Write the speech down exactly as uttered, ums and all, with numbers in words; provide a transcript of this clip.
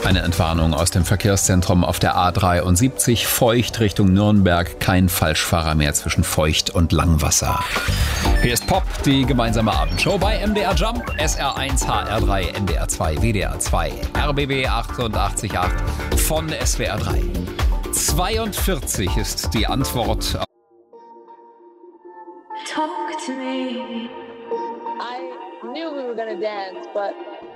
Eine Entwarnung aus dem Verkehrszentrum auf der A dreiundsiebzig, Feucht Richtung Nürnberg. Kein Falschfahrer mehr zwischen Feucht und Langwasser. Hier ist Pop, die gemeinsame Abendshow bei M D R Jump, S R eins, H R drei, N D R zwei, W D R zwei, R B B achtundachtzig Komma acht von S W R drei. zweiundvierzig ist die Antwort. Talk to me. I knew we were gonna dance, but